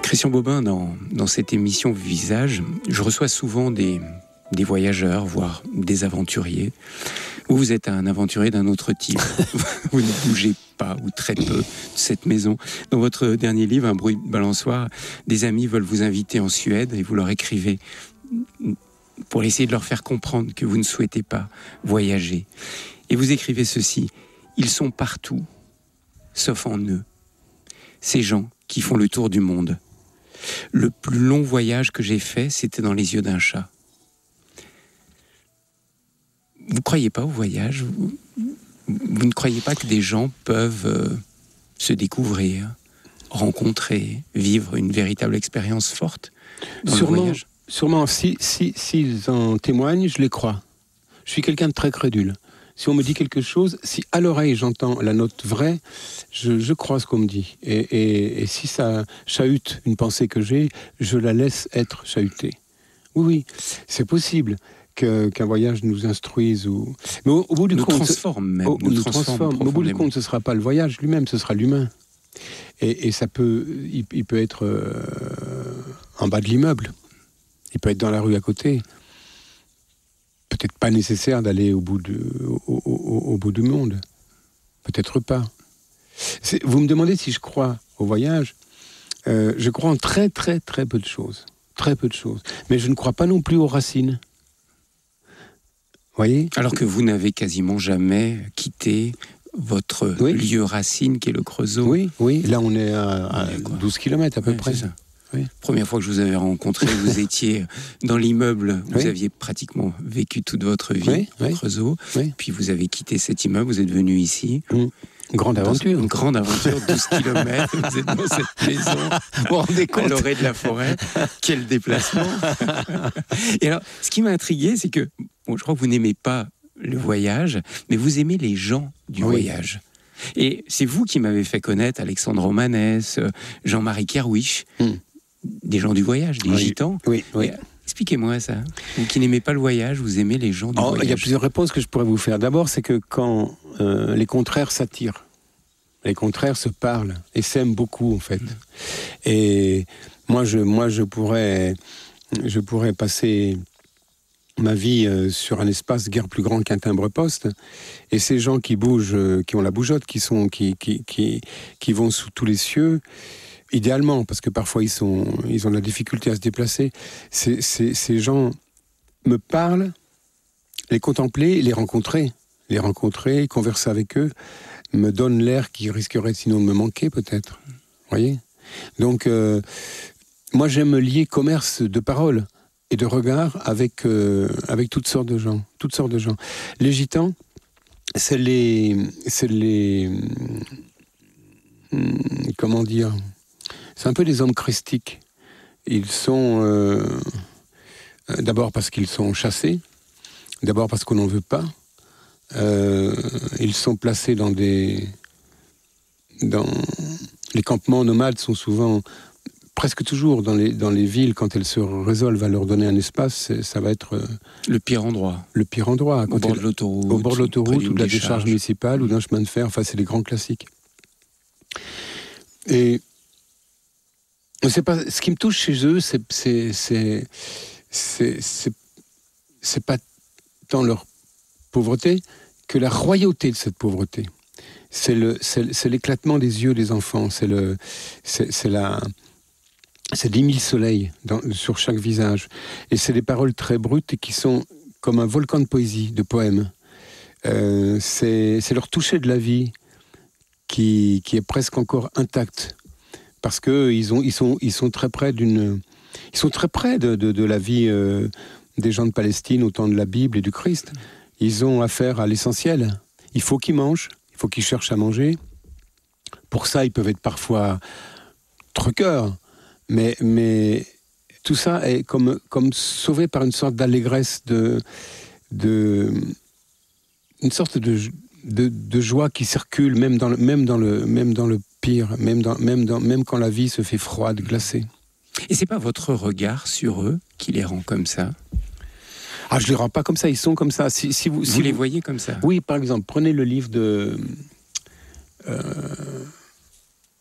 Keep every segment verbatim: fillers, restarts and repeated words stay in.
Christian Bobin, dans, dans cette émission Visage, je reçois souvent des, des voyageurs, voire des aventuriers. Vous, vous êtes un aventurier d'un autre type. Vous ne bougez pas, ou très peu, de cette maison. Dans votre dernier livre, Un bruit de balançoire, des amis veulent vous inviter en Suède et vous leur écrivez pour essayer de leur faire comprendre que vous ne souhaitez pas voyager. Et vous écrivez ceci: ils sont partout, sauf en eux. Ces gens qui font le tour du monde. Le plus long voyage que j'ai fait, c'était dans les yeux d'un chat. Vous ne croyez pas au voyage ? vous, vous ne croyez pas que des gens peuvent euh, se découvrir, rencontrer, vivre une véritable expérience forte dans sûrement, le voyage ? Sûrement, si, si, s'ils en témoignent, je les crois. Je suis quelqu'un de très crédule. Si on me dit quelque chose, si à l'oreille j'entends la note vraie, je, je crois ce qu'on me dit. Et, et, et si ça chahute une pensée que j'ai, je la laisse être chahutée. Oui, oui, c'est possible que, qu'un voyage nous instruise ou... Mais au, au bout du nous compte... transforme même. Au, nous, nous transforme, transforme. Mais au bout du compte, ce ne sera pas le voyage lui-même, ce sera l'humain. Et, et ça peut... Il, il peut être euh, en bas de l'immeuble. Il peut être dans la rue à côté. Peut-être pas nécessaire d'aller au bout, de, au, au, au bout du monde. Peut-être pas. C'est, vous me demandez si je crois au voyage. Euh, je crois en très très très peu de choses. Très peu de choses. Mais je ne crois pas non plus aux racines. Vous voyez ? Alors que vous n'avez quasiment jamais quitté votre oui. lieu racine qui est le Creusot. Oui, oui. Là, on est à, à douze kilomètres à peu oui, près. C'est ça. Oui. Première fois que je vous avais rencontré, vous étiez dans l'immeuble, vous oui. aviez pratiquement vécu toute votre vie oui, au oui. Creusot, oui. puis vous avez quitté cet immeuble, vous êtes venu ici. Mmh. Grande aventure. Une grande aventure, douze kilomètres, vous êtes dans cette maison, vous vous rendez compte, à l'orée de la forêt. Quel déplacement. Et alors, ce qui m'a intrigué, c'est que, bon, je crois que vous n'aimez pas le voyage, mais vous aimez les gens du oui. voyage. Et c'est vous qui m'avez fait connaître Alexandre Romanès, Jean-Marie Kerwisch, mmh. des gens du voyage, des oui. gitans. Oui, oui. Et, expliquez-moi ça. Vous qui n'aimez pas le voyage, vous aimez les gens du oh, voyage. Il y a plusieurs réponses que je pourrais vous faire. D'abord, c'est que quand euh, les contraires s'attirent, les contraires se parlent et s'aiment beaucoup, en fait. Mmh. Et moi, je, moi, je pourrais, je pourrais passer ma vie euh, sur un espace guère plus grand qu'un timbre-poste. Et ces gens qui bougent, euh, qui ont la bougeotte, qui sont, qui, qui, qui, qui vont sous tous les cieux. Idéalement, parce que parfois ils, sont, ils ont de la difficulté à se déplacer, c'est, c'est, ces gens me parlent, les contempler, les rencontrer, les rencontrer, converser avec eux, me donnent l'air qui risquerait sinon de me manquer peut-être. Vous voyez ? Donc, euh, moi j'aime lier commerce de paroles et de regards avec, euh, avec toutes sortes de gens. Toutes sortes de gens. Les gitans, c'est les... C'est les hum, comment dire ? C'est un peu des hommes christiques. Ils sont... Euh, d'abord parce qu'ils sont chassés. D'abord parce qu'on n'en veut pas. Euh, ils sont placés dans des... Dans, les campements nomades sont souvent... Presque toujours dans les, dans les villes, quand elles se résolvent à leur donner un espace, ça va être... Euh, le pire endroit. Le pire endroit. Au bord de l'autoroute. Au bord de l'autoroute, ou de la décharge. décharge municipale, mmh. ou d'un chemin de fer. Enfin, c'est les grands classiques. Et... C'est pas, ce qui me touche chez eux, c'est, c'est, c'est, c'est, c'est, c'est pas tant leur pauvreté que la royauté de cette pauvreté. C'est, le, c'est, c'est l'éclatement des yeux des enfants, c'est, le, c'est, c'est, la, c'est dix mille soleils dans, sur chaque visage. Et c'est des paroles très brutes et qui sont comme un volcan de poésie, de poèmes. Euh, c'est, c'est leur toucher de la vie qui, qui est presque encore intact. Parce que ils ont, ils sont, ils sont très près d'une, ils sont très près de, de, de la vie euh, des gens de Palestine au temps de la Bible et du Christ. Ils ont affaire à l'essentiel. Il faut qu'ils mangent, il faut qu'ils cherchent à manger. Pour ça, ils peuvent être parfois truqueurs, mais, mais tout ça est comme, comme sauvé par une sorte d'allégresse, de, de, une sorte de, de, de joie qui circule même dans le, même dans le, même dans le pire, même, dans, même, dans, même quand la vie se fait froide, glacée. Et c'est pas votre regard sur eux qui les rend comme ça ? Ah, je les rends pas comme ça, ils sont comme ça. Si, si vous, vous si les vous... voyez comme ça ? Oui, par exemple, prenez le livre de... Euh...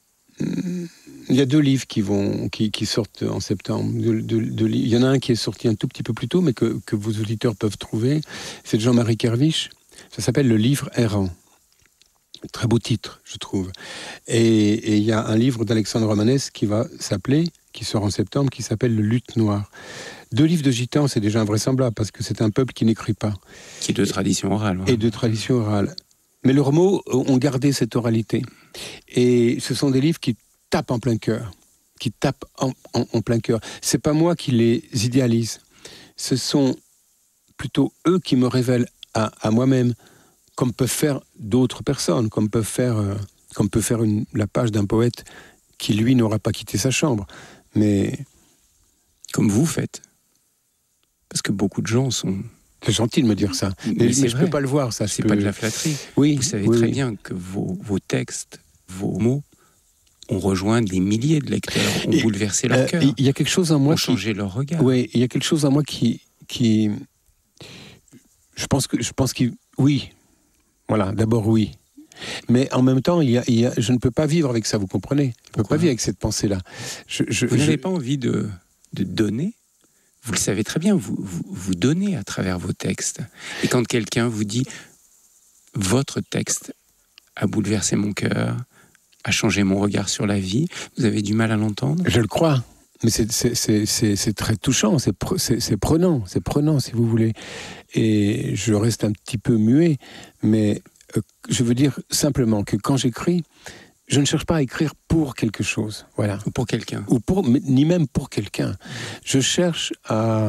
il y a deux livres qui, vont, qui, qui sortent en septembre. De, de, de, il y en a un qui est sorti un tout petit peu plus tôt, mais que, que vos auditeurs peuvent trouver. C'est de Jean-Marie Kerviche. Ça s'appelle Le Livre errant. Très beau titre, je trouve. Et, et il y a un livre d'Alexandre Romanès qui va s'appeler, qui sort en septembre, qui s'appelle Le Luth noir. Deux livres de gitans, c'est déjà invraisemblable, parce que c'est un peuple qui n'écrit pas. Qui est de tradition orale. Ouais. Et de tradition orale. Mais leurs mots ont gardé cette oralité. Et ce sont des livres qui tapent en plein cœur. Qui tapent en, en, en plein cœur. C'est pas moi qui les idéalise. Ce sont plutôt eux qui me révèlent à, à moi-même, comme peuvent faire d'autres personnes, comme peuvent faire, euh, comme peut faire une, la page d'un poète qui, lui, n'aura pas quitté sa chambre. Mais... Comme vous faites. Parce que beaucoup de gens sont... C'est gentil de me dire ça. Mais, mais, mais je ne peux pas le voir, ça. C'est peux... pas de la flatterie. Oui, vous savez oui, très oui. bien que vos, vos textes, vos mots, ont rejoint des milliers de lecteurs, ont et, bouleversé leur euh, cœur. Il y a quelque chose en moi ont qui... changé leur regard. Oui, il y a quelque chose en moi qui... qui... Je pense que... Je pense qu'il... Oui. Voilà, d'abord oui. Mais en même temps, il y a, il y a... je ne peux pas vivre avec ça, vous comprenez ? Je ne peux pas vivre avec cette pensée-là. Je, je, vous je... n'avez pas envie de, de donner ? Vous le savez très bien, vous, vous, vous donnez à travers vos textes. Et quand quelqu'un vous dit « votre texte a bouleversé mon cœur, a changé mon regard sur la vie », vous avez du mal à l'entendre ? Je le crois, mais c'est, c'est, c'est, c'est, c'est très touchant, c'est, pre, c'est, c'est prenant, c'est prenant si vous voulez. Et je reste un petit peu muet, mais euh, je veux dire simplement que quand j'écris, je ne cherche pas à écrire pour quelque chose, voilà. Ou pour quelqu'un. Ou pour, ni même pour quelqu'un. Je cherche à,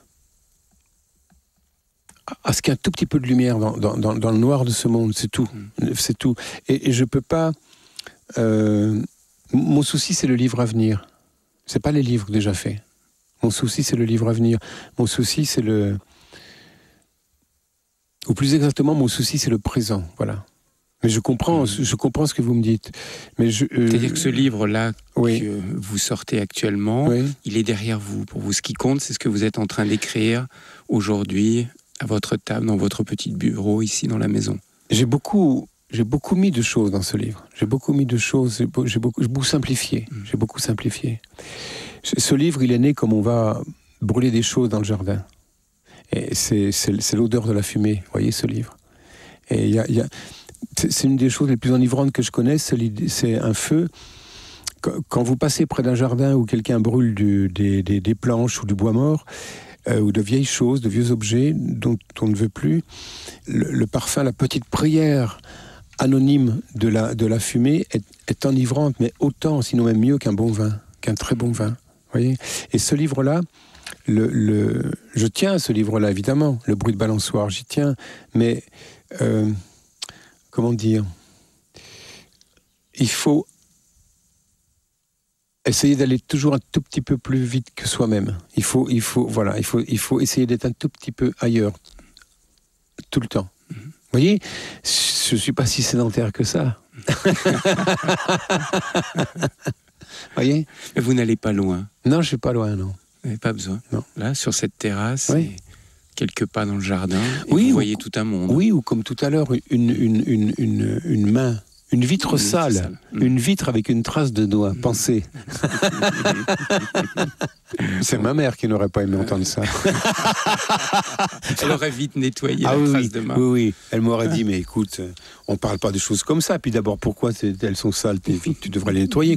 à ce qu'il y ait un tout petit peu de lumière dans, dans, dans, dans le noir de ce monde, c'est tout. Mm. C'est tout. Et, et je peux pas... Euh, mon souci, c'est le livre à venir. C'est pas les livres déjà faits. Mon souci, c'est le livre à venir. Mon souci, c'est le... Ou plus exactement, mon souci, c'est le présent, voilà. Mais je comprends, mmh. je comprends ce que vous me dites. Mais je, euh... C'est-à-dire que ce livre-là oui. que vous sortez actuellement, oui. il est derrière vous. Pour vous, ce qui compte, c'est ce que vous êtes en train d'écrire aujourd'hui, à votre table, dans votre petit bureau, ici, dans la maison. J'ai beaucoup, j'ai beaucoup mis de choses dans ce livre. J'ai beaucoup mis de choses, j'ai beaucoup, j'ai beaucoup simplifié. Mmh. J'ai beaucoup simplifié. Ce livre, il est né comme on va brûler des choses dans le jardin. Et c'est, c'est, c'est l'odeur de la fumée, vous voyez, ce livre. Et il y a... Y a c'est une des choses les plus enivrantes que je connaisse, c'est un feu. Quand vous passez près d'un jardin où quelqu'un brûle du, des, des, des planches ou du bois mort, euh, ou de vieilles choses, de vieux objets dont on ne veut plus, le, le parfum, la petite prière anonyme de la, de la fumée est, est enivrante, mais autant, sinon même mieux qu'un bon vin, qu'un très bon vin. Voyez ? Et ce livre-là, le, le, je tiens à ce livre-là, évidemment, Le bruit de balançoire, j'y tiens, mais... Euh, Comment dire ? Il faut essayer d'aller toujours un tout petit peu plus vite que soi-même. Il faut, il faut, voilà, il faut, il faut essayer d'être un tout petit peu ailleurs, tout le temps. Mm-hmm. Vous voyez ? Je ne suis pas si sédentaire que ça. Vous voyez ? Mais vous n'allez pas loin. Non, je ne suis pas loin, non. Vous n'avez pas besoin. Non. Là, sur cette terrasse... Oui. Et... quelques pas dans le jardin, et oui, vous ou, voyez tout un monde. Oui, ou comme tout à l'heure, une, une, une, une, une main, une vitre une sale, vitre sale. Mmh. Une vitre avec une trace de doigt, mmh. Pensez. C'est ma mère qui n'aurait pas aimé entendre ça. Elle aurait vite nettoyé ah, la oui, trace de main. Oui, oui, elle m'aurait dit, mais écoute, on ne parle pas de choses comme ça, puis d'abord, pourquoi elles sont sales, tes vitres, tu devrais les nettoyer.